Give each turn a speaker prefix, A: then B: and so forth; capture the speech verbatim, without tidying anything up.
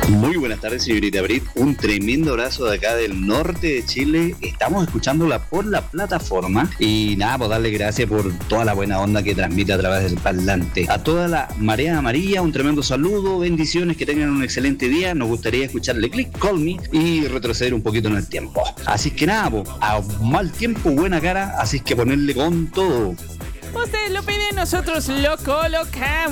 A: Muy buenas tardes, señorita Brit. Un tremendo abrazo de acá del norte de Chile. Estamos escuchándola por la plataforma y nada, pues darle gracias por toda la buena onda que transmite a través del parlante. A toda la marea amarilla, un tremendo saludo, bendiciones, que tengan un excelente día. Nos gustaría escucharle Click Call Me y retroceder un poquito en el tiempo. Así que nada, pues, a mal tiempo, buena cara, así que ponerle con todo.
B: Ustedes lo piden, nosotros lo colocamos.